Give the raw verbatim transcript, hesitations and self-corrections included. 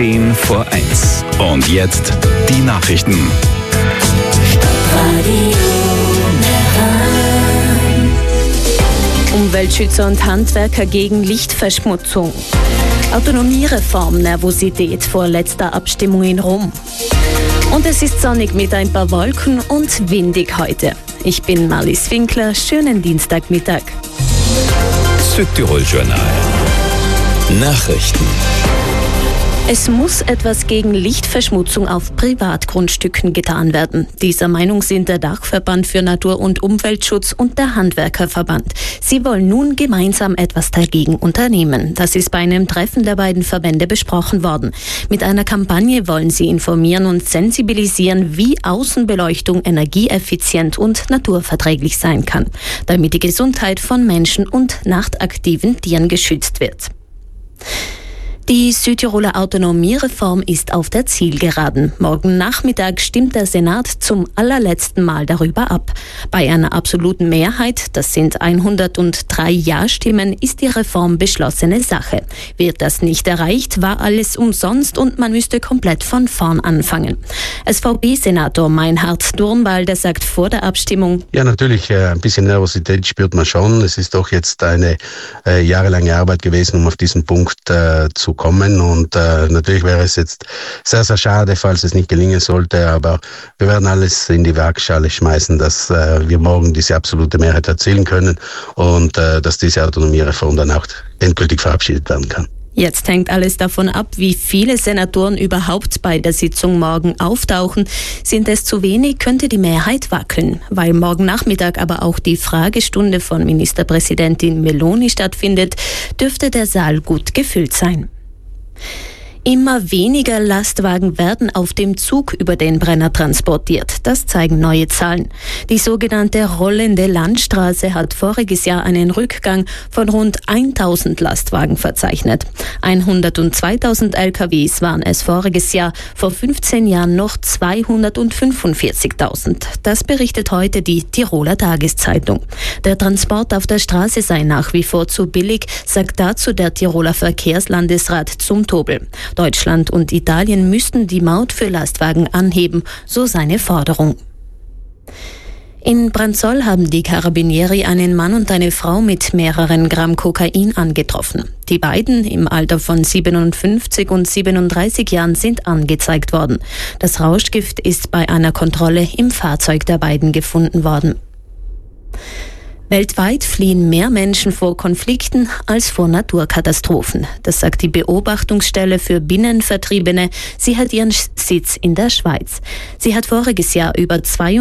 zehn vor eins. Und jetzt die Nachrichten. Umweltschützer und Handwerker gegen Lichtverschmutzung. Autonomiereform, Nervosität vor letzter Abstimmung in Rom. Und es ist sonnig mit ein paar Wolken und windig heute. Ich bin Marlies Winkler, schönen Dienstagmittag. Südtirol-Journal. Nachrichten. Es muss etwas gegen Lichtverschmutzung auf Privatgrundstücken getan werden. Dieser Meinung sind der Dachverband für Natur- und Umweltschutz und der Handwerkerverband. Sie wollen nun gemeinsam etwas dagegen unternehmen. Das ist bei einem Treffen der beiden Verbände besprochen worden. Mit einer Kampagne wollen sie informieren und sensibilisieren, wie Außenbeleuchtung energieeffizient und naturverträglich sein kann, damit die Gesundheit von Menschen und nachtaktiven Tieren geschützt wird. Die Südtiroler Autonomiereform ist auf der Zielgeraden. Morgen Nachmittag stimmt der Senat zum allerletzten Mal darüber ab. Bei einer absoluten Mehrheit, das sind hundertdrei Ja-Stimmen, ist die Reform beschlossene Sache. Wird das nicht erreicht, war alles umsonst und man müsste komplett von vorn anfangen. S V B-Senator Meinhard Durnwalder sagt vor der Abstimmung: Ja, natürlich, äh, ein bisschen Nervosität spürt man schon. Es ist doch jetzt eine äh, jahrelange Arbeit gewesen, um auf diesen Punkt äh, zu kommen, und äh, natürlich wäre es jetzt sehr, sehr schade, falls es nicht gelingen sollte, aber wir werden alles in die Waagschale schmeißen, dass äh, wir morgen diese absolute Mehrheit erzielen können und äh, dass diese Autonomiereform dann auch endgültig verabschiedet werden kann. Jetzt hängt alles davon ab, wie viele Senatoren überhaupt bei der Sitzung morgen auftauchen. Sind es zu wenig, könnte die Mehrheit wackeln. Weil morgen Nachmittag aber auch die Fragestunde von Ministerpräsidentin Meloni stattfindet, dürfte der Saal gut gefüllt sein. Immer weniger Lastwagen werden auf dem Zug über den Brenner transportiert. Das zeigen neue Zahlen. Die sogenannte rollende Landstraße hat voriges Jahr einen Rückgang von rund tausend Lastwagen verzeichnet. hundertzweitausend L K Ws waren es voriges Jahr, vor fünfzehn Jahren noch zweihundertfünfundvierzigtausend. Das berichtet heute die Tiroler Tageszeitung. Der Transport auf der Straße sei nach wie vor zu billig, sagt dazu der Tiroler Verkehrslandesrat Zumtobel. Deutschland und Italien müssten die Maut für Lastwagen anheben, so seine Forderung. In Branzoll haben die Carabinieri einen Mann und eine Frau mit mehreren Gramm Kokain angetroffen. Die beiden im Alter von siebenundfünfzig und siebenunddreißig Jahren sind angezeigt worden. Das Rauschgift ist bei einer Kontrolle im Fahrzeug der beiden gefunden worden. Weltweit fliehen mehr Menschen vor Konflikten als vor Naturkatastrophen. Das sagt die Beobachtungsstelle für Binnenvertriebene. Sie hat ihren Sitz in der Schweiz. Sie hat voriges Jahr über